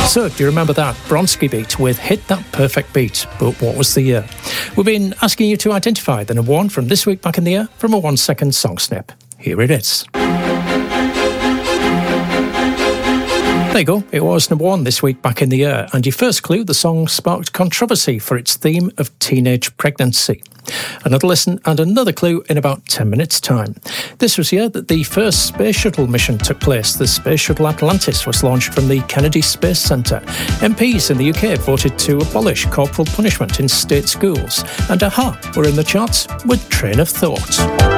So, do you remember that Bronski beat with Hit That Perfect Beat? But what was the year? We've been asking you to identify the number one from this week back in the year from a 1 second song snip. Here it is. There you go, it was number one this week back in the year, and your first clue, the song sparked controversy for its theme of teenage pregnancy. Another listen and another clue in about 10 minutes' time. This was the year that the first space shuttle mission took place. The Space Shuttle Atlantis was launched from the Kennedy Space Centre. MPs in the UK voted to abolish corporal punishment in state schools, and AHA were in the charts with Train of Thought.